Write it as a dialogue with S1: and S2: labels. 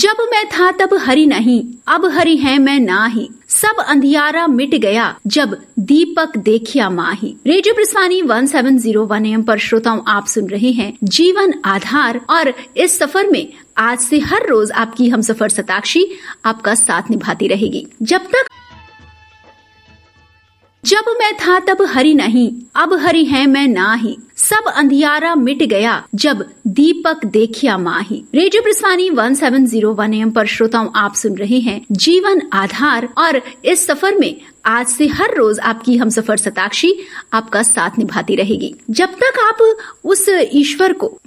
S1: जब मैं था तब हरि नहीं, अब हरि है मैं नाही, सब अंधियारा मिट गया जब दीपक देखिया माही। रेडियो प्रस्थानी 1701 AM पर श्रोताओं आप सुन रहे हैं जीवन आधार, और इस सफर में आज से हर रोज आपकी हमसफर सताक्षी आपका साथ निभाती रहेगी। जब मैं था तब हरि नहीं, अब हरि है मैं नाही, सब अंधियारा मिट गया जब दीपक देखिया माही। रेडियो प्रस्थानी 1701 AM पर श्रोताओं आप सुन रहे हैं जीवन आधार, और इस सफर में आज से हर रोज आपकी हमसफर सताक्षी आपका साथ निभाती रहेगी। जब तक आप उस ईश्वर को